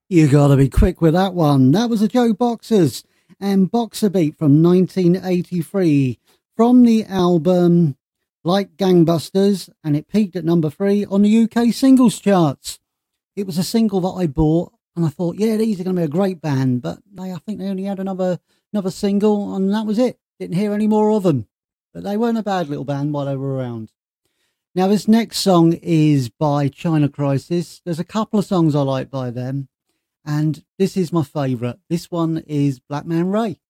You gotta be quick with that one. That was the Joe Boxers and Boxer Beat from 1983 from the album Like Gangbusters, and it peaked at number 3 on the UK singles charts. It was a single that I bought, and I thought, yeah, these are going to be a great band, but I think they only had another single, and that was it. Didn't hear any more of them, but they weren't a bad little band while they were around. Now, this next song is by China Crisis. There's a couple of songs I like by them, and this is my favourite. This one is Black Man Ray.